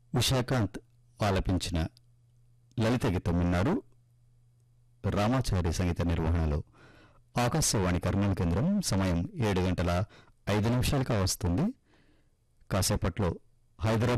ఉషాకాంత్ ఆలపించిన లలిత గీతం విన్నారు. రామాచారి సంగీత నిర్వహణలో. ఆకాశవాణి కర్నూలు కేంద్రం. సమయం 7:05 కావస్తుంది. కాసేపట్లో హైదరాబాద్